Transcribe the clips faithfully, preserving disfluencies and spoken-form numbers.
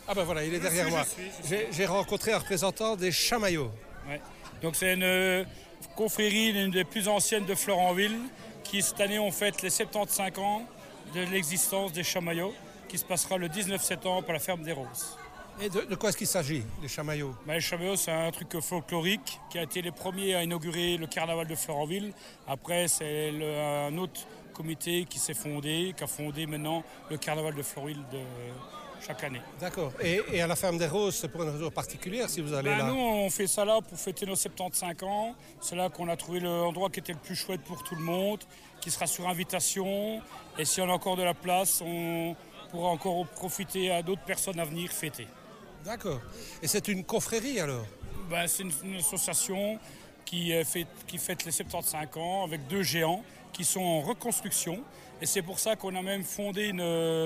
Ah ben voilà, il est Je derrière suis, moi. je suis, je suis. J'ai, j'ai rencontré un représentant des Chamaillots. Ouais. Donc c'est une euh, confrérie, l'une des plus anciennes de Florenville, qui cette année on fête les soixante-quinze ans de l'existence des Chamaillots, qui se passera le dix-neuf septembre à la ferme des Roses. Et de, de quoi est-ce qu'il s'agit, les Chamaillots? Bah, les Chamaillots, c'est un truc folklorique qui a été les premiers à inaugurer le carnaval de Florenville. Après, c'est le- un autre comité qui s'est fondé, qui a fondé maintenant le carnaval de Florenville de chaque année. D'accord. Et, et à la ferme des Roses, c'est pour une raison particulière si vous allez Bah, là? nous, on fait ça là pour fêter nos soixante-quinze ans. C'est là qu'on a trouvé l'endroit qui était le plus chouette pour tout le monde, qui sera sur invitation. Et si on a encore de la place, on pourra encore profiter à d'autres personnes à venir fêter. D'accord. Et c'est une confrérie alors? Ben, c'est une, une association qui, euh, fait, qui fête les soixante-quinze ans avec deux géants qui sont en reconstruction. Et c'est pour ça qu'on a même fondé une,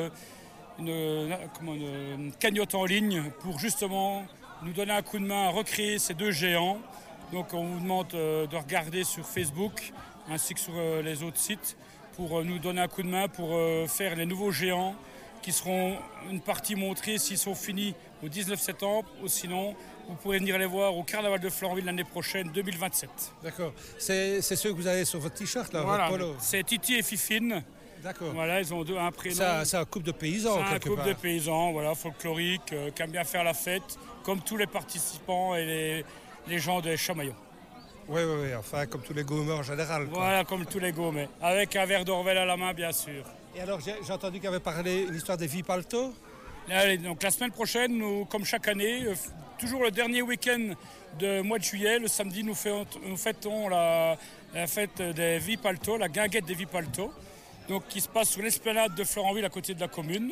une, une, comment, une, une cagnotte en ligne pour justement nous donner un coup de main à recréer ces deux géants. Donc on vous demande euh, de regarder sur Facebook ainsi que sur euh, les autres sites pour euh, nous donner un coup de main pour euh, faire les nouveaux géants qui seront une partie montrée s'ils sont finis au dix-neuf septembre, ou sinon vous pourrez venir les voir au Carnaval de Florenville l'année prochaine, deux mille vingt-sept. D'accord. C'est, c'est ceux que vous avez sur votre t-shirt là, Voilà, votre polo? c'est Titi et Fifine. D'accord. Voilà, ils ont deux, un prénom. C'est un, c'est un couple de paysans C'est un quelque couple part. de paysans, voilà, folklorique, euh, qui aiment bien faire la fête, comme tous les participants et les, les gens des Chamaillots. Oui, oui, oui. Enfin, comme tous les gourmets en général. quoi. Voilà, comme tous les gourmets. Avec un verre d'Orvel à la main, bien sûr. Et alors, j'ai, j'ai entendu qu'il avait parlé une histoire des Vipalto. Allez, donc la semaine prochaine, nous, comme chaque année, euh, f- toujours le dernier week-end de mois de juillet, le samedi, nous, fait- nous fêtons la, la fête des Vipalto, la guinguette des Vipalto, donc qui se passe sur l'esplanade de Florenville à côté de la commune.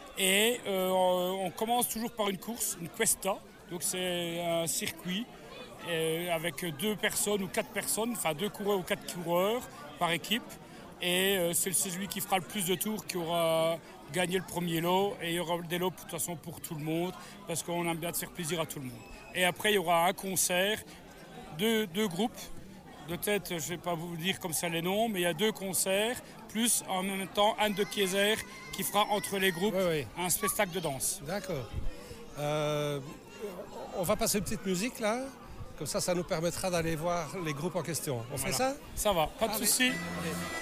Et euh, on commence toujours par une course, une cuesta, donc c'est un circuit euh, avec deux personnes ou quatre personnes, enfin deux coureurs ou quatre coureurs par équipe. Et euh, c'est celui qui fera le plus de tours qui aura gagné le premier lot. Et il y aura des lots de toute façon pour tout le monde, parce qu'on aime bien de faire plaisir à tout le monde. Et après, il y aura un concert, deux, deux groupes. De tête, je ne vais pas vous dire comme ça les noms, mais il y a deux concerts, plus en même temps Anne de Kieser qui fera entre les groupes Oui, oui. un spectacle de danse. D'accord. Euh, on va passer une petite musique là. Comme ça, ça nous permettra d'aller voir les groupes en question. On fait Voilà. ça? Ça va, pas de Allez. souci. Allez.